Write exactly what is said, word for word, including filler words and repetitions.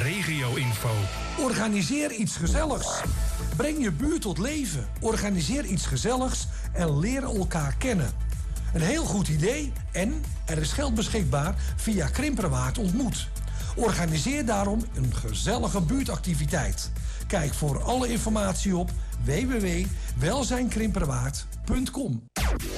regio-info. Organiseer iets gezelligs. Breng je buurt tot leven. Organiseer iets gezelligs en leer elkaar kennen. Een heel goed idee en er is geld beschikbaar via Krimperwaard Ontmoet. Organiseer daarom een gezellige buurtactiviteit. Kijk voor alle informatie op w w w punt welzijnkrimperwaard punt com.